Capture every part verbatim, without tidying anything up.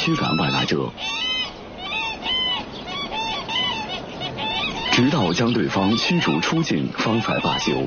驱赶外来者，直到将对方驱逐出境，方才罢休。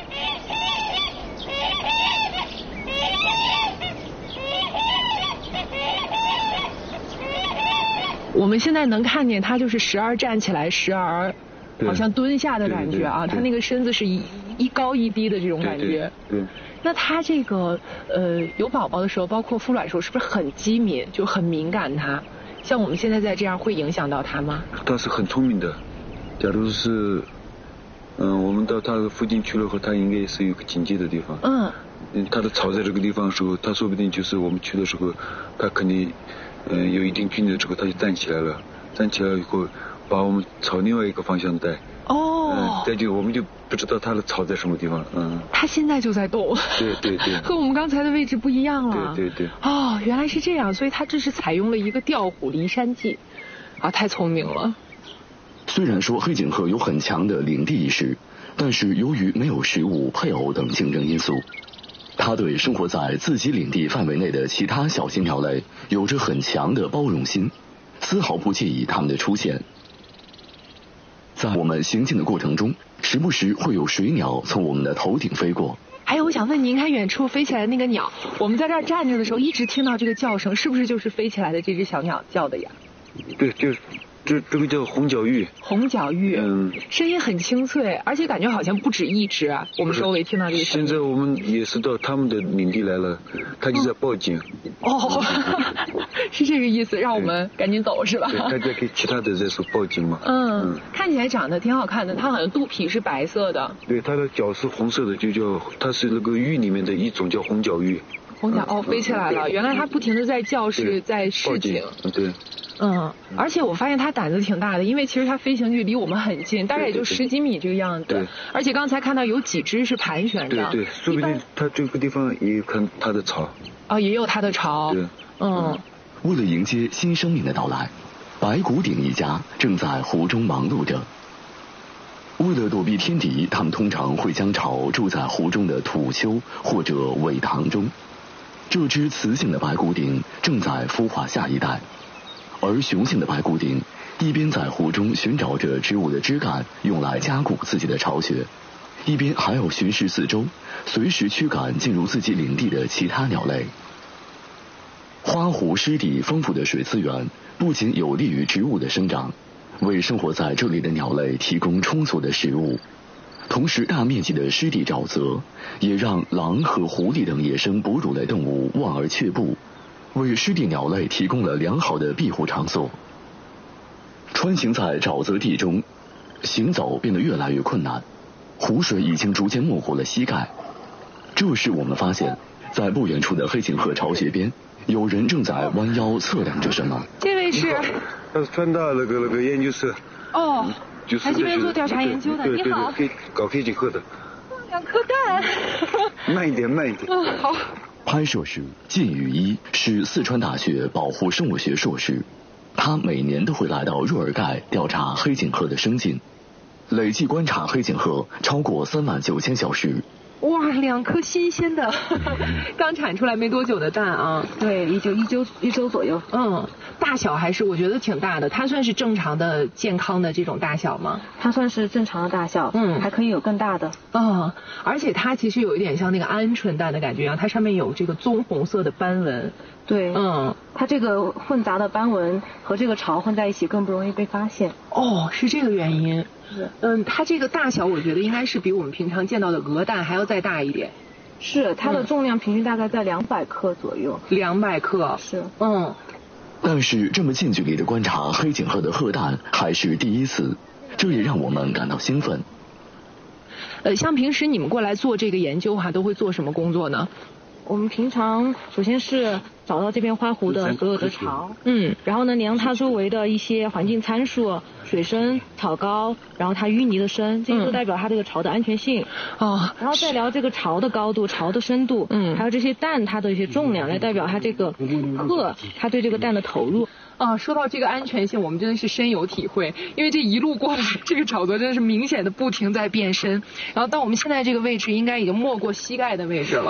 我们现在能看见他就是时而站起来，时而好像蹲下的感觉啊，他那个身子是一一高一低的这种感觉。 对对对。 那他这个呃有宝宝的时候，包括孵卵的时候，是不是很机敏，就很敏感他？像我们现在在这样，会影响到他吗？ 他是很聪明的。假如是嗯，我们到他的附近去了后，他应该是有一个警戒的地方。 嗯。 嗯，他的巢在这个地方的时候，他说不定就是我们去的时候，他肯定嗯有一定距离之后，他就站起来了。站起来以后，把我们朝另外一个方向带。 哦。 嗯，再就我们就不知道他的巢在什么地方了。嗯。 他现在就在动。 对对对。 和我们刚才的位置不一样了。 对对对。 哦，原来是这样，所以他这是采用了一个调虎离山计，啊，太聪明了。 虽然说黑颈鹤有很强的领地意识，但是由于没有食物、配偶等竞争因素，它对生活在自己领地范围内的其他小型鸟类有着很强的包容心，丝毫不介意它们的出现。在我们行进的过程中，时不时会有水鸟从我们的头顶飞过。 还有，我想问您，看远处飞起来的那个鸟，我们在这儿站着的时候，一直听到这个叫声，是不是就是飞起来的这只小鸟叫的呀？ 对，就是。这这个叫红角玉， 红角玉，嗯，声音很清脆，而且感觉好像不止一只啊。我们周围听到这个声音。 现在我们也是到他们的领地来了，他就在报警。 哦，是这个意思，让我们赶紧走是吧？ 对，他在给其他的人说报警嘛。 嗯，嗯看起来长得挺好看的，它好像肚皮是白色的。 对，它的脚是红色的，就叫它是那个玉里面的一种叫红角玉。 红角哦，飞起来了！原来它不停的在叫，是在示警。 对。 嗯，而且我发现它胆子挺大的，因为其实它飞行距离我们很近，大概也就十几米这个样子。 对。 而且刚才看到有几只是盘旋的。 对对，说不定它这个地方也有看它的巢。 哦，也有它的巢。 对。 嗯。 为了迎接新生命的到来，白骨顶一家正在湖中忙碌着。为了躲避天敌，他们通常会将巢筑在湖中的土丘或者苇塘中。这只雌性的白骨顶正在孵化下一代。而雄性的白骨顶一边在湖中寻找着植物的枝干，用来加固自己的巢穴，一边还要巡视四周，随时驱赶进入自己领地的其他鸟类。花湖湿地丰富的水资源不仅有利于植物的生长，为生活在这里的鸟类提供充足的食物，同时大面积的湿地沼泽也让狼和狐狸等野生哺乳类动物望而却步，为湿地鸟类提供了良好的庇护场所。穿行在沼泽地中，行走变得越来越困难，湖水已经逐渐没过了膝盖。这时我们发现，在不远处的黑颈鹤巢穴边，有人正在弯腰测量着什么。 这位是？ 他是川大那个那个研究室。 哦， 就是来这边做调查研究的。 对对对， 你好， 搞黑颈鹤的。 两颗蛋。 慢一点，慢一点。 嗯，好。 拍摄师靳宇一是四川大学保护生物学硕士，他每年都会来到若尔盖调查黑颈鹤的生境，累计观察黑颈鹤超过三万九千小时。 哇，两颗新鲜的，刚产出来没多久的蛋啊！ 对，一周一周一周左右。 嗯，大小还是我觉得挺大的，它算是正常的健康的这种大小吗？ 它算是正常的大小，嗯，还可以有更大的。 嗯，而且它其实有一点像那个鹌鹑蛋的感觉一样，它上面有这个棕红色的斑纹。 对， 嗯， 它这个混杂的斑纹和这个巢混在一起，更不容易被发现。 哦，是这个原因。是。嗯，它这个大小，我觉得应该是比我们平常见到的鹅蛋还要再大一点。 是，它的重量平均大概在两百克左右。 两百克。 是。 嗯。 但是这么近距离的观察黑颈鹤的鹤蛋还是第一次，这也让我们感到兴奋。 呃，像平时你们过来做这个研究哈，都会做什么工作呢？ 我们平常首先是找到这片花湖的所有的巢， 嗯， 然后呢量它周围的一些环境参数，水深、草高，然后它淤泥的深，这些都代表它这个巢的安全性。 哦， 然后再聊这个巢的高度、巢的深度，嗯，还有这些蛋它的一些重量，来代表它这个鹤它对这个蛋的投入。 啊，说到这个安全性，我们真的是深有体会，因为这一路过来，这个沼泽真的是明显的不停在变深。然后到我们现在这个位置，应该已经没过膝盖的位置了。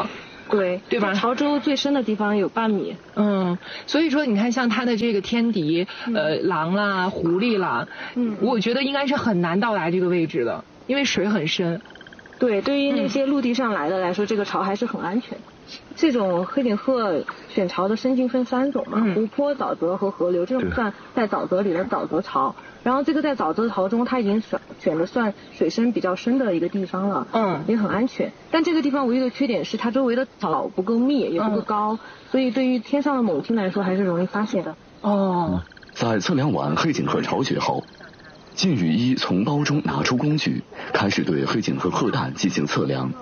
对， 对吧？ 潮州最深的地方有半米。 嗯，所以说你看，像它的这个天敌，呃，狼啦、狐狸啦，嗯，我觉得应该是很难到达这个位置的，因为水很深。 对，对于那些陆地上来的来说，嗯、这个潮还是很安全。这种黑颈鹤选潮的生境分三种嘛，嗯、湖泊、沼泽和河流，这种算在沼泽里的沼泽潮。然后这个在沼泽潮中，它已经选选的算水深比较深的一个地方了，嗯，也很安全。但这个地方唯一的缺点是它周围的草不够密，也不够高，嗯、所以对于天上的猛禽来说还是容易发现的。 哦， 在测量完黑颈鹤巢穴后，靳雨一从包中拿出工具，开始对黑颈鹤鹤蛋进行测量。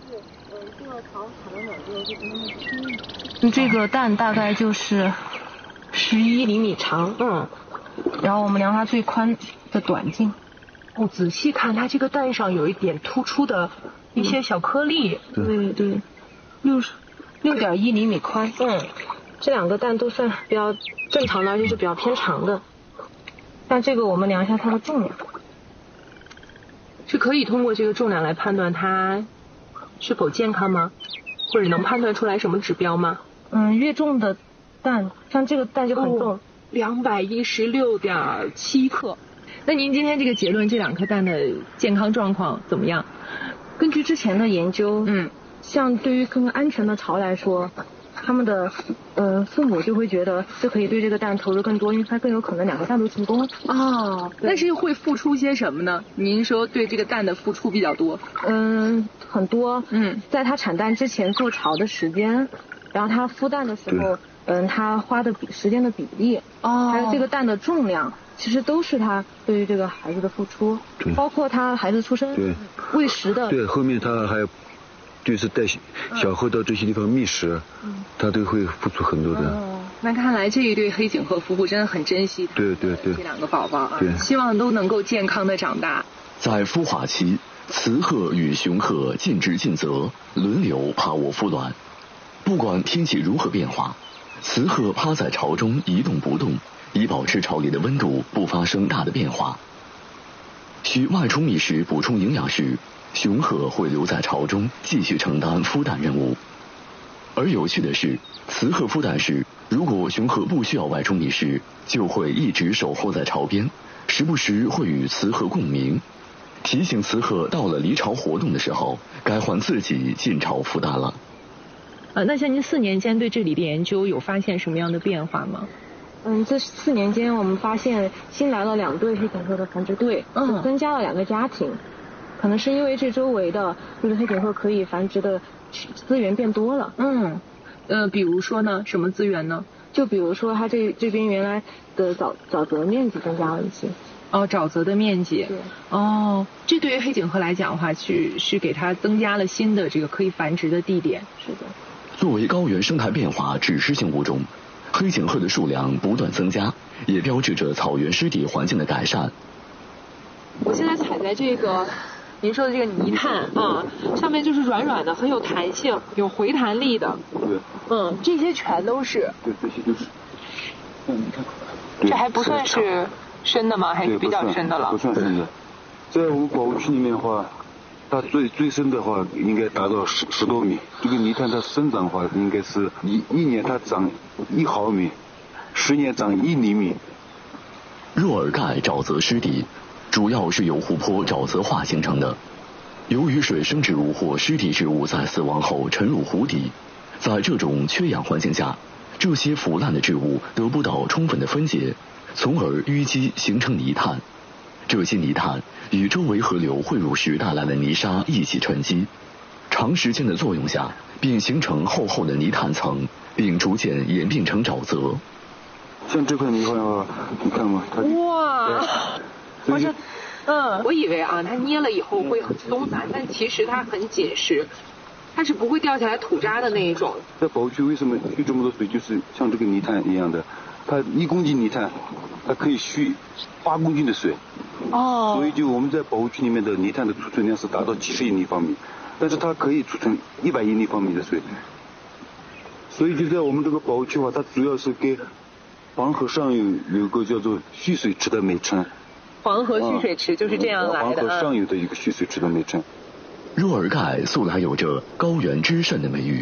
这个蛋大概就是十一厘米长，嗯。然后我们量它最宽的短径。 哦，仔细看，它这个蛋上有一点突出的一些小颗粒。 嗯、对对，六十六点一厘米宽。嗯，这两个蛋都算比较正常的，而且是比较偏长的。但这个我们量一下它的重量， 是可以通过这个重量来判断它是否健康吗？或者能判断出来什么指标吗？ 嗯，越重的蛋，像这个蛋就很重。哦， 两百一十六点七克。那您今天这个结论，这两颗蛋的健康状况怎么样？ 根据之前的研究，嗯，像对于更安全的巢来说，他们的呃父母就会觉得就可以对这个蛋投入更多，因为它更有可能两个蛋都成功。 哦，但是会付出些什么呢？您说对这个蛋的付出比较多？ 嗯，很多。嗯，在它产蛋之前做巢的时间，然后它孵蛋的时候。嗯，他花的比时间的比例，哦，还有这个蛋的重量，其实都是他对于这个孩子的付出，包括他孩子出生，对，喂食的， 对，后面他还就是带小鹤到这些地方觅食，嗯，他都会付出很多的。 哦，那看来这一对黑颈鹤夫妇真的很珍惜对对对这两个宝宝啊， 对， 希望都能够健康的长大。 在孵化期，雌鹤与雄鹤尽职尽责，轮流趴窝孵卵，不管天气如何变化。雌鹤趴在巢中一动不动，以保持巢里的温度不发生大的变化。需外出觅食补充营养时，雄鹤会留在巢中继续承担孵蛋任务。而有趣的是，雌鹤孵蛋时，如果雄鹤不需要外出觅食，就会一直守候在巢边，时不时会与雌鹤共鸣，提醒雌鹤到了离巢活动的时候，该换自己进巢孵蛋了。 呃，那像您四年间对这里的研究有发现什么样的变化吗？ 嗯，这四年间我们发现新来了两对黑颈鹤的繁殖队，嗯，增加了两个家庭，可能是因为这周围的这个黑颈鹤可以繁殖的资源变多了。 嗯，呃，比如说呢，什么资源呢？ 就比如说它这这边原来的沼沼泽面积增加了一些。 哦，沼泽的面积。 对。 哦，这对于黑颈鹤来讲的话，是是给它增加了新的这个可以繁殖的地点。 是的。 作为高原生态变化指示性物种，黑颈鹤的数量不断增加，也标志着草原湿地环境的改善。 我现在踩在这个您说的这个泥炭啊，上面就是软软的，很有弹性，有回弹力的。 对。 嗯，这些全都是。 对，这些都是。嗯，你看。 这还不算是深的吗？还是比较深的了？ 不算深的。在我们保护区里面的话。它最最深的话应该达到十十多米，这个泥炭它生长的话应该是一一年它长一毫米，十年长一厘米。 若尔盖沼泽湿地主要是由湖泊沼泽化形成的，由于水生植物或湿地植物在死亡后沉入湖底，在这种缺氧环境下，这些腐烂的植物得不到充分的分解，从而淤积形成泥炭。这些泥炭与周围河流汇入时带来的泥沙一起沉积，长时间的作用下便形成厚厚的泥炭层，并逐渐演变成沼泽。 像这块泥块的话，你看嘛，它哇，我是嗯，我以为啊，它捏了以后会很松散，但其实它很紧实，它是不会掉下来土渣的那一种。 在保护区为什么蓄这么多水，就是像这个泥炭一样的，它一公斤泥炭，它可以蓄八公斤的水。 哦， 所以就我们在保护区里面的泥炭的储存量是达到几十亿立方米，但是它可以储存一百亿立方米的水。所以就在我们这个保护区的话，它主要是给黄河上游有个叫做蓄水池的美称。 黄河蓄水池就是这样来的。 黄河上游的一个蓄水池的美称。 若尔盖素来有着高原之肾的美誉，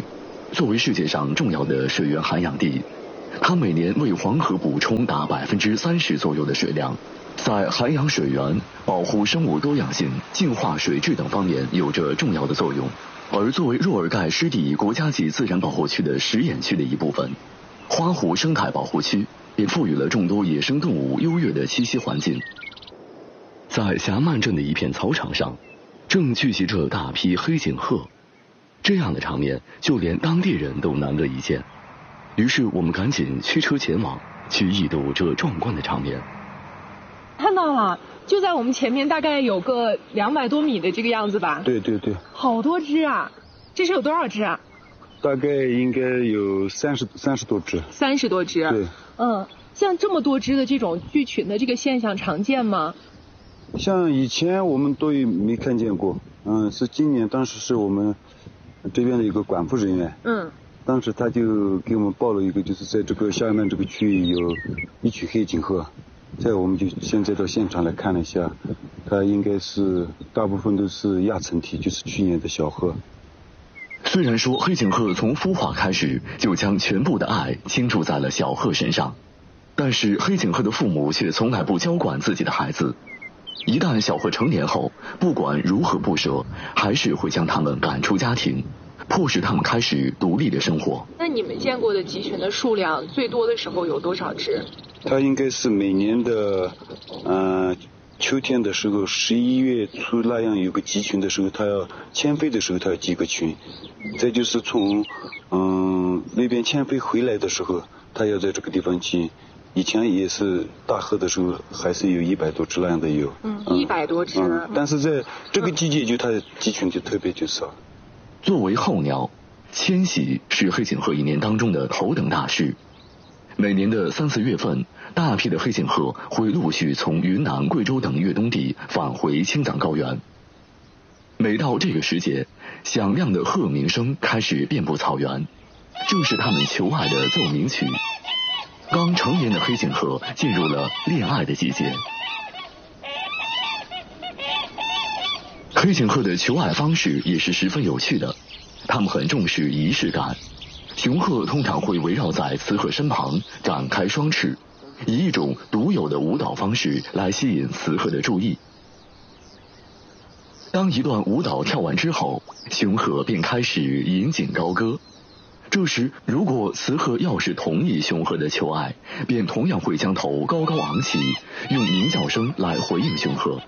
作为世界上重要的水源涵养地，它每年为黄河补充达百分之三十左右的水量，在涵养水源、保护生物多样性、净化水质等方面有着重要的作用。而作为若尔盖湿地国家级自然保护区的石眼区的一部分，花湖生态保护区也赋予了众多野生动物优越的栖息环境。在霞曼镇的一片草场上，正聚集着大批黑颈鹤，这样的场面就连当地人都难得一见。于是我们赶紧驱车前往，去一睹这壮观的场面。 看到了，就在我们前面，大概有个两百多米的这个样子吧。 对对对。 好多只啊！这是有多少只啊？ 大概应该有三十三十多只。 三十多只。 对。 嗯，像这么多只的这种聚群的这个现象常见吗？ 像以前我们都没看见过，嗯，是今年当时是我们这边的一个管护人员， 嗯， 当时他就给我们报了一个，就是在这个下面这个区域有一群黑颈鹤，在我们就现在到现场来看了一下，它应该是大部分都是亚成体，就是去年的小鹤。 虽然说黑颈鹤从孵化开始就将全部的爱倾注在了小鹤身上，但是黑颈鹤的父母却从来不娇惯自己的孩子。一旦小鹤成年后，不管如何不舍，还是会将它们赶出家庭，迫使它们开始独立的生活。 那你们见过的集群的数量最多的时候有多少只？ 它应该是每年的，呃，秋天的时候，十一月初那样有个集群的时候，它要迁飞的时候，它要集个群。再就是从，嗯，那边迁飞回来的时候，它要在这个地方集。以前也是大鹤的时候，还是有一百多只那样的有。 嗯，一百多只。 嗯，但是在这个季节就它集群就特别就少。 作为候鸟，迁徙是黑颈鹤一年当中的头等大事。每年的三四月份，大批的黑颈鹤会陆续从云南、贵州等越冬地返回青藏高原。每到这个时节，响亮的鹤鸣声开始遍布草原，正是它们求爱的奏鸣曲。刚成年的黑颈鹤进入了恋爱的季节。黑颈鹤的求爱方式也是十分有趣的，它们很重视仪式感。雄鹤通常会围绕在雌鹤身旁，展开双翅，以一种独有的舞蹈方式来吸引雌鹤的注意。当一段舞蹈跳完之后，雄鹤便开始引颈高歌。这时，如果雌鹤要是同意雄鹤的求爱，便同样会将头高高昂起，用鸣叫声来回应雄鹤。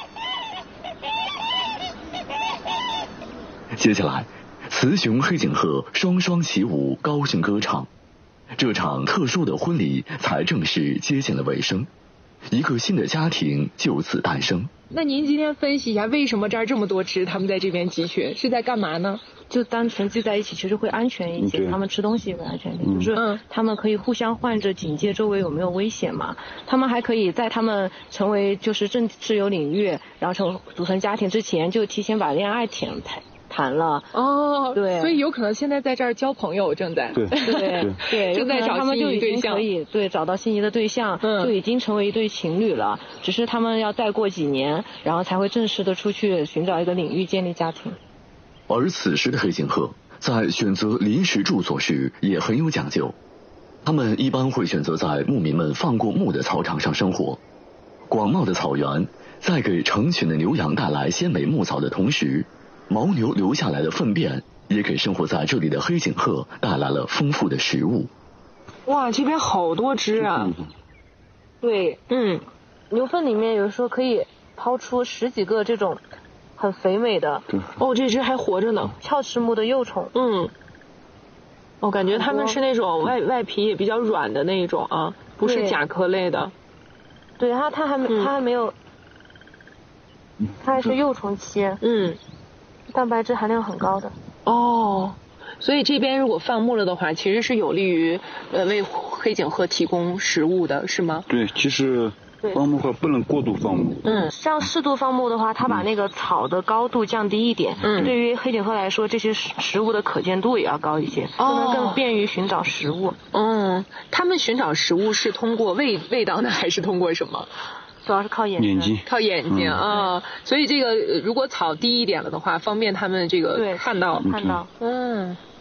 接下来，雌雄黑颈鹤双双起舞，高兴歌唱。这场特殊的婚礼才正式接近了尾声，一个新的家庭就此诞生。 那您今天分析一下，为什么这儿这么多只，他们在这边集群是在干嘛呢？ 就单纯聚在一起，其实会安全一些。他们吃东西也会安全一点，就是他们可以互相换着警戒周围有没有危险嘛。他们还可以在他们成为就是正式有领域，然后成组成家庭之前，就提前把恋爱谈谈谈了。 哦， 对， 所以有可能现在在这儿交朋友，正在对对对， 正在找心仪对象， 可以对找到心仪的对象，嗯，就已经成为一对情侣了。只是他们要再过几年，然后才会正式的出去寻找一个领域建立家庭。 而此时的黑颈鹤在选择临时住所时也很有讲究，他们一般会选择在牧民们放过牧的草场上生活。广袤的草原在给成群的牛羊带来鲜美牧草的同时，牦牛留下来的粪便也给生活在这里的黑颈鹤带来了丰富的食物。 哇，这边好多只啊！ 对，嗯，牛粪里面有时候可以抛出十几个这种很肥美的， 哦，这只还活着呢， 鞘翅目的幼虫。 嗯，我感觉它们是那种外外皮也比较软的那一种啊，不是甲壳类的。 对，它它还没、嗯、它还没有，它还是幼虫期。 嗯， 蛋白质含量很高的。 哦，所以这边如果放牧了的话，其实是有利于呃为黑颈鹤提供食物的，是吗？ 对，其实。放牧的话不能过度放牧。 嗯，像适度放牧的话，它把那个草的高度降低一点。嗯，对于黑颈鹤来说，这些食物的可见度也要高一些，就能更便于寻找食物。 嗯，他们寻找食物是通过味味道呢，还是通过什么？ 主要是靠眼睛。 眼睛。 靠眼睛啊、嗯，所以这个如果草低一点了的话，方便他们这个看到看到。 嗯。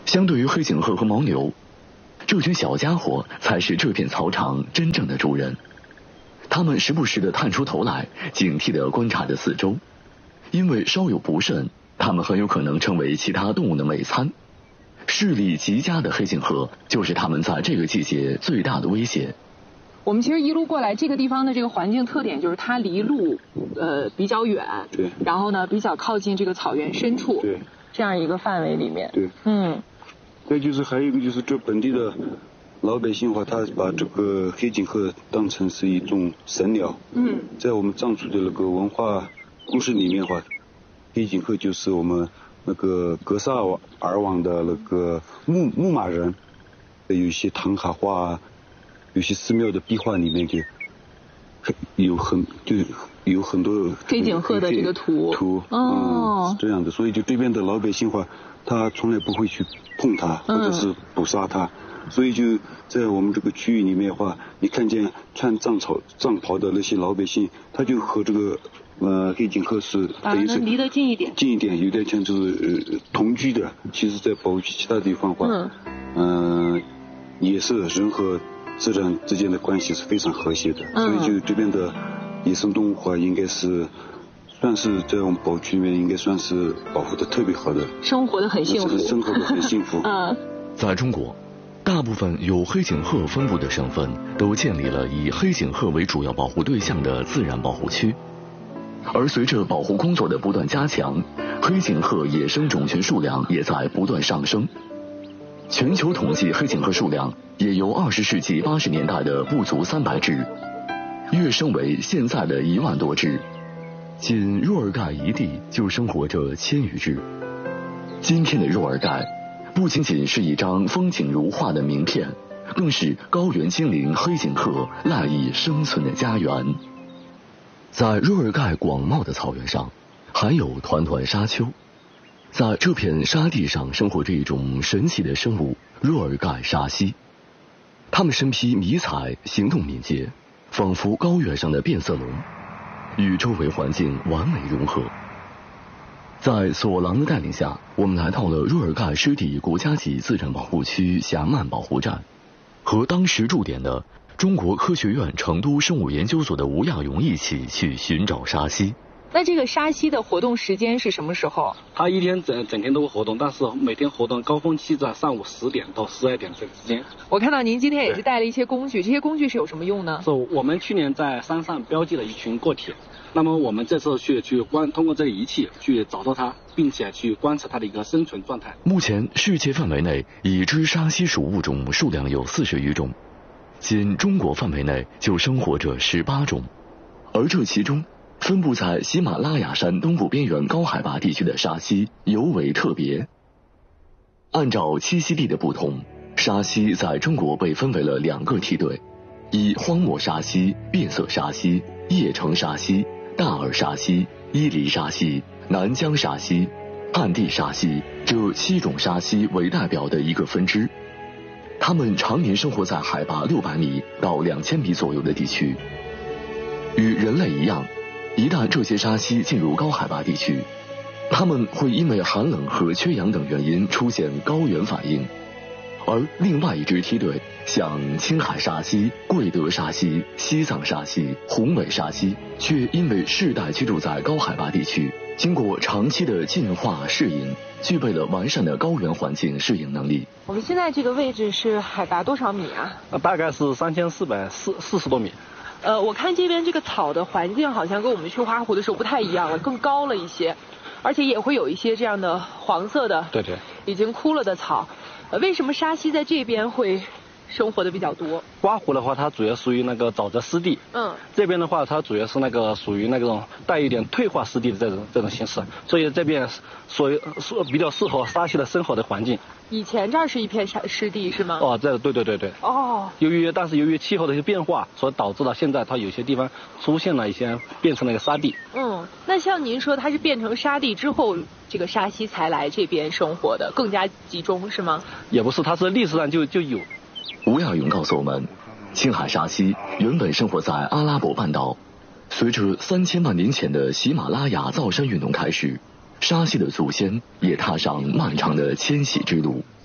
相对于黑颈鹤和牦牛，这群小家伙才是这片草场真正的主人。他们时不时地探出头来，警惕地观察着四周，因为稍有不慎，他们很有可能成为其他动物的美餐。视力极佳的黑颈鹤就是他们在这个季节最大的威胁。 我们其实一路过来，这个地方的这个环境特点就是它离路呃比较远， 对， 然后呢比较靠近这个草原深处， 对， 这样一个范围里面， 对， 嗯。 再就是还有一个就是这本地的老百姓话，他把这个黑颈鹤当成是一种神鸟。 嗯， 在我们藏族的那个文化故事里面的话，黑颈鹤就是我们那个格萨尔王的那个牧牧马人，有一些唐卡画，有些寺庙的壁画里面就有很就有很多黑颈鹤的这个图图哦、 嗯，是这样的，所以就这边的老百姓话，他从来不会去碰它或者是捕杀它。嗯，所以就在我们这个区域里面的话，你看见穿藏草藏袍的那些老百姓，他就和这个呃黑颈鹤是等于是离得近一点， 近一点，有点像就是呃同居的。其实，在保护区其他地方的话，嗯、呃，也是人和自然之间的关系是非常和谐的。嗯，所以就这边的野生动物话，应该是算是在我们保护区里面应该算是保护的特别好的， 生活的很幸福， 生活的很幸福。 嗯。 在中国，大部分有黑颈鹤分布的省份都建立了以黑颈鹤为主要保护对象的自然保护区，而随着保护工作的不断加强，黑颈鹤野生种群数量也在不断上升。全球统计黑颈鹤数量也由二十世纪八十年代的不足三百只，跃升为现在的一万多只。仅若尔盖一地就生活着千余只。今天的若尔盖不仅仅是一张风景如画的名片，更是高原精灵黑颈鹤赖以生存的家园。在若尔盖广袤的草原上，还有团团沙丘。在这片沙地上生活着一种神奇的生物——若尔盖沙蜥。它们身披迷彩，行动敏捷，仿佛高原上的变色龙，与周围环境完美融合。在索朗的带领下，我们来到了若尔盖湿地国家级自然保护区霞曼保护站，和当时驻点的中国科学院成都生物研究所的吴亚勇一起去寻找沙蜥。 那这个沙蜥的活动时间是什么时候？ 它一天整整天都会活动，但是每天活动高峰期在上午十点到十二点这个之间。 我看到您今天也是带了一些工具，这些工具是有什么用呢？ 是我们去年在山上标记了一群个体，那么我们这次去去观通过这个仪器去找到它，并且去观测它的一个生存状态。 目前世界范围内已知沙蜥属物种数量有四十余种，仅中国范围内就生活着十八种，而这其中分布在喜马拉雅山东部边缘高海拔地区的沙蜥尤为特别。按照栖息地的不同，沙蜥在中国被分为了两个梯队，以荒漠沙蜥、变色沙蜥、叶城沙蜥、大耳沙蜥、伊犁沙蜥、南疆沙蜥、旱地沙蜥这七种沙蜥为代表的一个分支。它们常年生活在海拔六百米到两千米左右的地区。与人类一样，一旦这些沙蜥进入高海拔地区，它们会因为寒冷和缺氧等原因出现高原反应。而另外一支梯队，像青海沙蜥、贵德沙蜥、西藏沙蜥、宏伟沙蜥，却因为世代居住在高海拔地区，经过长期的进化适应，具备了完善的高原环境适应能力。 我们现在这个位置是海拔多少米啊？ 呃，大概是三千四百四四十多米。 呃，我看这边这个草的环境好像跟我们去花湖的时候不太一样了，更高了一些，而且也会有一些这样的黄色的， 对对， 已经枯了的草。呃，为什么沙蜥在这边会生活的比较多？ 花湖的话，它主要属于那个沼泽湿地， 嗯， 这边的话，它主要是那个属于那种带一点退化湿地的这种这种形式，所以这边所以是比较适合沙蜥的生活的环境。 以前这儿是一片沙湿地是吗？ 哦，这对对对对。 哦。 由于但是由于气候的一些变化，所导致了现在它有些地方出现了一些变成了一个沙地。 嗯，那像您说它是变成沙地之后，这个沙蜥才来这边生活的，更加集中是吗？ 也不是，它是历史上就就有。 吴亚勇告诉我们，青海沙蜥原本生活在阿拉伯半岛，随着三千万年前的喜马拉雅造山运动开始，沙蜥的祖先也踏上漫长的迁徙之路。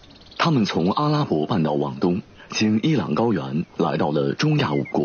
他们从阿拉伯半岛往东，经伊朗高原来到了中亚五国。